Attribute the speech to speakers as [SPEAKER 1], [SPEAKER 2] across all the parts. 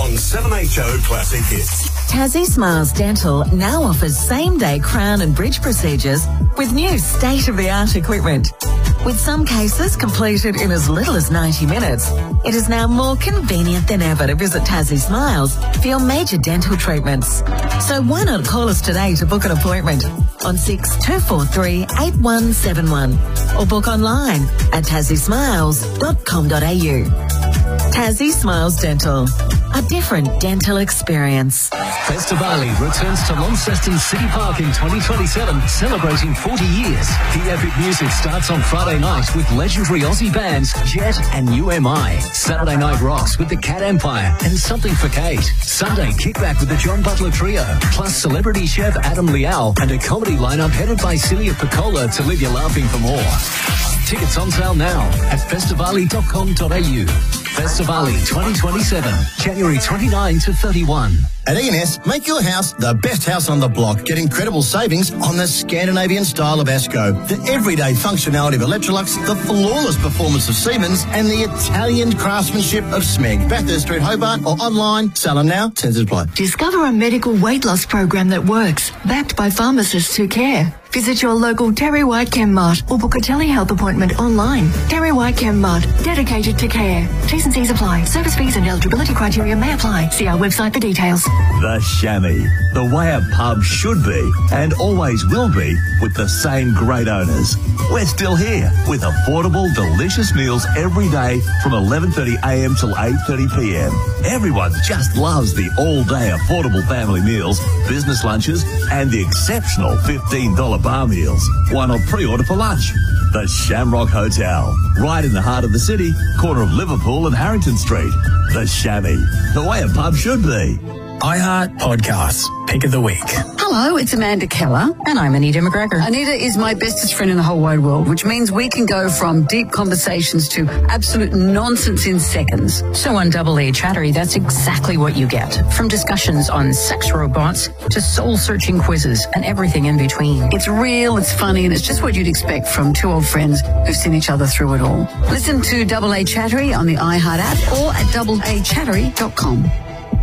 [SPEAKER 1] on 7HO Classic Hits.
[SPEAKER 2] Tassie Smiles Dental now offers same-day crown and bridge procedures with new state-of-the-art equipment. With some cases completed in as little as 90 minutes, it is now more convenient than ever to visit Tassie Smiles for your major dental treatments. So why not call us today to book an appointment on 6243 8171 or book online at tassiesmiles.com.au. Tassie Smiles Dental, a different dental experience.
[SPEAKER 3] Festivali returns to Launceston City Park in 2027, celebrating 40 years. The epic music starts on Friday night with legendary Aussie bands Jet and UMI. Saturday night rocks with the Cat Empire and Something for Kate. Sunday kickback with the John Butler Trio, plus celebrity chef Adam Liao and a comedy lineup headed by Celia Piccola to leave you laughing for more. Tickets on sale now at festivali.com.au. Festivali 2027, January 29 to 31.
[SPEAKER 4] At E&S, make your house the best house on the block. Get incredible savings on the Scandinavian style of Asco, the everyday functionality of Electrolux, the flawless performance of Siemens, and the Italian craftsmanship of Smeg. Bathurst Street, Hobart, or online. Sell them now. Terms apply.
[SPEAKER 5] Discover a medical weight loss program that works, backed by pharmacists who care. Visit your local Terry White Chemmart or book a telehealth appointment online. Terry White Chemmart, dedicated to care. T's and C's apply. Service fees and eligibility criteria may apply. See our website for details.
[SPEAKER 6] The Chamois, the way a pub should be and always will be, with the same great owners. We're still here with affordable, delicious meals every day from 11:30am till 8:30pm. Everyone just loves the all-day affordable family meals, business lunches and the exceptional $15 bar meals. Why not pre-order for lunch? The Shamrock Hotel, right in the heart of the city, corner of Liverpool and Harrington Street. The Chamois, the way a pub should be.
[SPEAKER 7] iHeart Podcasts, Pick of the Week.
[SPEAKER 8] Hello, it's Amanda Keller.
[SPEAKER 2] And I'm Anita McGregor.
[SPEAKER 8] Anita is my bestest friend in the whole wide world, which means we can go from deep conversations to absolute nonsense in seconds.
[SPEAKER 2] So on Double A Chattery, that's exactly what you get. From discussions on sex robots to soul-searching quizzes and everything in between.
[SPEAKER 8] It's real, it's funny, and it's just what you'd expect from two old friends who've seen each other through it all. Listen to Double A Chattery on the iHeart app or at doubleachattery.com.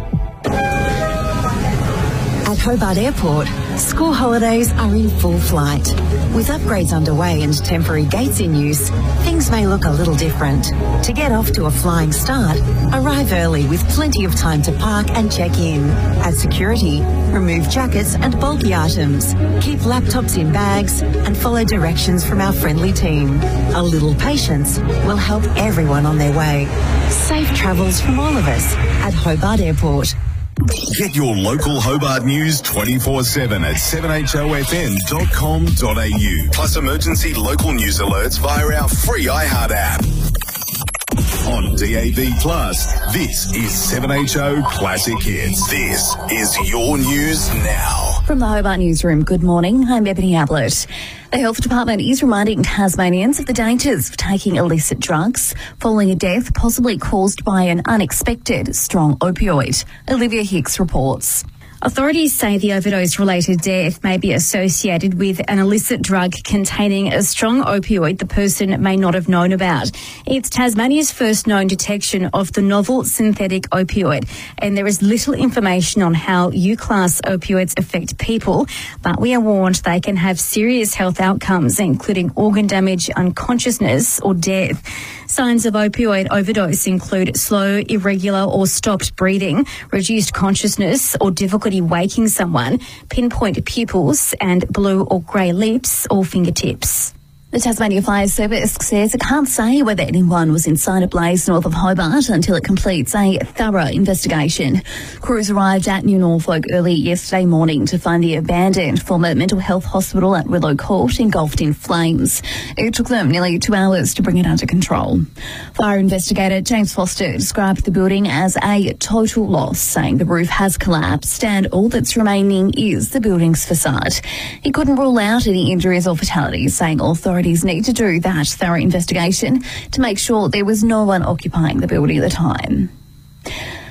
[SPEAKER 2] At Hobart Airport, school holidays are in full flight. With upgrades underway and temporary gates in use, things may look a little different. To get off to a flying start, arrive early with plenty of time to park and check in. At security, remove jackets and bulky items. Keep laptops in bags and follow directions from our friendly team. A little patience will help everyone on their way. Safe travels from all of us at Hobart Airport.
[SPEAKER 1] Get your local Hobart news 24/7 at 7HOFM.com.au. Plus emergency local news alerts via our free iHeart app. On DAB+, this is 7HO Classic Hits. This is your news now.
[SPEAKER 9] From the Hobart Newsroom, good morning. I'm Ebony Ablett. The Health Department is reminding Tasmanians of the dangers of taking illicit drugs following a death possibly caused by an unexpected strong opioid. Olivia Hicks reports.
[SPEAKER 10] Authorities say the overdose-related death may be associated with an illicit drug containing a strong opioid the person may not have known about. It's Tasmania's first known detection of the novel synthetic opioid, and there is little information on how U-class opioids affect people, but we are warned they can have serious health outcomes, including organ damage, unconsciousness or death. Signs of opioid overdose include slow, irregular or stopped breathing, reduced consciousness or difficulty waking someone, pinpoint pupils and blue or grey lips or fingertips.
[SPEAKER 9] The Tasmania Fire Service says it can't say whether anyone was inside a blaze north of Hobart until it completes a thorough investigation. Crews arrived at New Norfolk early yesterday morning to find the abandoned former mental health hospital at Willow Court engulfed in flames. It took them nearly 2 hours to bring it under control. Fire investigator James Foster described the building as a total loss, saying the roof has collapsed and all that's remaining is the building's facade. He couldn't rule out any injuries or fatalities, saying authorities need to do that thorough investigation to make sure there was no one occupying the building at the time.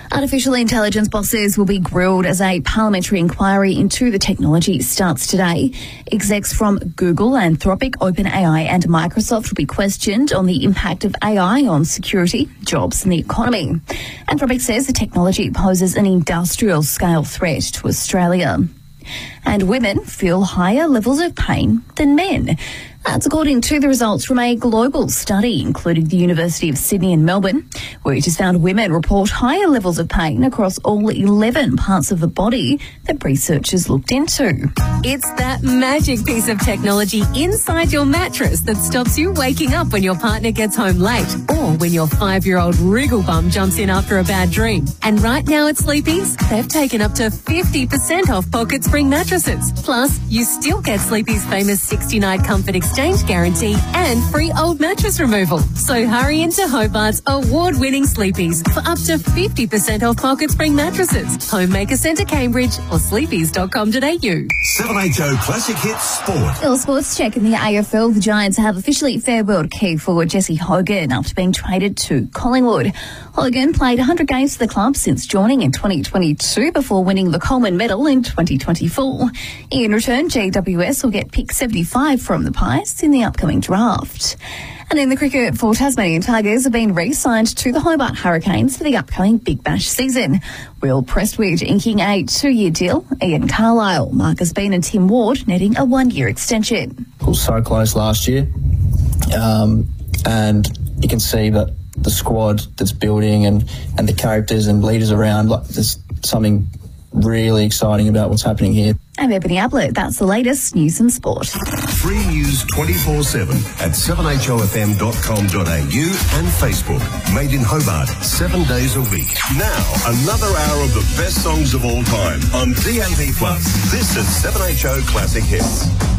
[SPEAKER 9] Artificial intelligence bosses will be grilled as a parliamentary inquiry into the technology starts today. Execs from Google, Anthropic, OpenAI and Microsoft will be questioned on the impact of AI on security, jobs and the economy. Anthropic says the technology poses an industrial-scale threat to Australia. And women feel higher levels of pain than men. That's according to the results from a global study, including the University of Sydney and Melbourne, which has found women report higher levels of pain across all 11 parts of the body that researchers looked into.
[SPEAKER 11] It's that magic piece of technology inside your mattress that stops you waking up when your partner gets home late or when your 5-year-old wriggle bum jumps in after a bad dream. And right now at Sleepy's, they've taken up to 50% off Pocket Spring mattresses. Plus, you still get Sleepy's famous 60-night comfort exchange guarantee and free old mattress removal. So hurry into Hobart's award-winning Sleepy's for up to 50% off Pocket Spring mattresses. Homemaker Centre Cambridge or sleepies.com.au.
[SPEAKER 1] 7HO Classic Hits Sport.
[SPEAKER 9] Little sports check in the AFL. The Giants have officially farewelled key forward Jesse Hogan after being traded to Collingwood. Hogan played 100 games for the club since joining in 2022 before winning the Coleman Medal in 2024. In return, GWS will get pick 75 from the Pies in the upcoming draft. And in the cricket, 4 Tasmanian Tigers have been re-signed to the Hobart Hurricanes for the upcoming Big Bash season. Will Prestwich inking a 2-year deal. Ian Carlisle, Marcus Bean and Tim Ward netting a 1-year extension.
[SPEAKER 12] It was so close last year, and you can see that the squad that's building and the characters and leaders around, like, there's something really exciting about what's happening here.
[SPEAKER 9] I'm Ebony Ablett. That's the latest news and sport.
[SPEAKER 1] Free news 24/7 at 7hofm.com.au and Facebook. Made in Hobart 7 days a week. Now, another hour of the best songs of all time on DAB+. This is 7HO Classic Hits.